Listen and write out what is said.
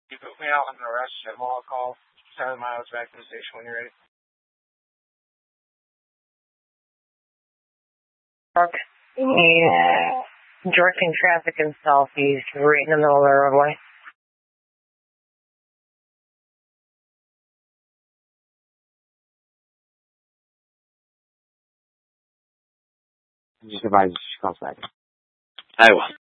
You put me out on the rest of all call. 7 miles back to the station when you're ready. Yeah. Directing traffic in southeast, right in the middle of the roadway. Just advise she calls back. I will.